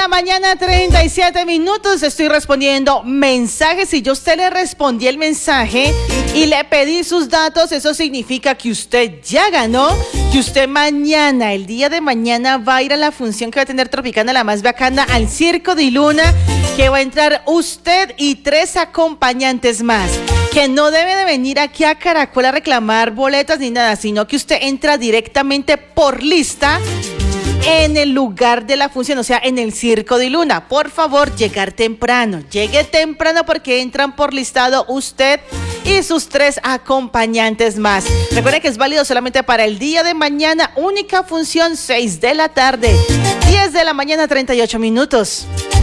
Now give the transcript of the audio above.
la mañana, 37 minutos. Estoy respondiendo mensajes. Si yo a usted le respondí el mensaje y le pedí sus datos, eso significa que usted ya ganó, que usted mañana, el día de mañana, va a ir a la función que va a tener Tropicana, la más bacana, al Circo de Luna, que va a entrar usted y 3 acompañantes más, que no debe de venir aquí a Caracol a reclamar boletas ni nada, sino que usted entra directamente por lista en el lugar de la función, o sea, en el Circo de Luna. Por favor, llegar temprano. Llegue temprano porque entran por listado usted y sus 3 acompañantes más. Recuerde que es válido solamente para el día de mañana. Única función, 6 de la tarde, 10 de la mañana, 38 minutos.